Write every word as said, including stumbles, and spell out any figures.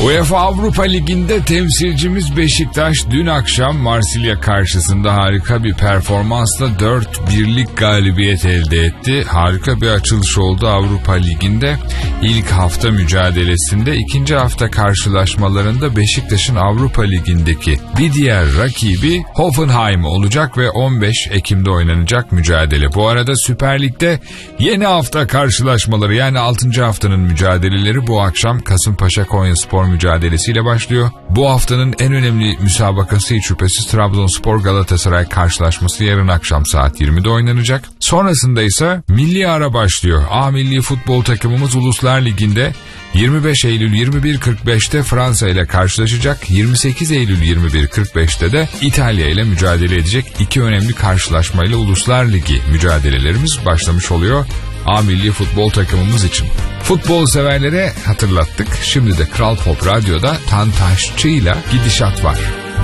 UEFA Avrupa Ligi'nde temsilcimiz Beşiktaş dün akşam Marsilya karşısında harika bir performansla dört birlik galibiyet elde etti. Harika bir açılış oldu Avrupa Ligi'nde. İlk hafta mücadelesinde, ikinci hafta karşılaşmalarında Beşiktaş'ın Avrupa Ligi'ndeki bir diğer rakibi Hoffenheim olacak ve on beş Ekim'de oynanacak mücadele. Bu arada Süper Lig'de yeni hafta karşılaşmaları, yani altıncı haftanın mücadeleleri bu akşam Kasımpaşa Konyaspor mücadelesiyle başlıyor. Bu haftanın en önemli müsabakası hiç şüphesiz Trabzonspor Galatasaray karşılaşması yarın akşam saat yirmide oynanacak. Sonrasında ise milli ara başlıyor. A milli futbol takımımız Uluslar Ligi'nde yirmi beş Eylül yirmi bir kırk beşte Fransa ile karşılaşacak. yirmi sekiz Eylül yirmi bir kırk beşte de İtalya ile mücadele edecek. İki önemli karşılaşmayla Uluslar Ligi mücadelelerimiz başlamış oluyor A milli futbol takımımız için. Futbol severlere hatırlattık. Şimdi de Kral Pop Radyo'da Tantaşçı'yla Gidişat var.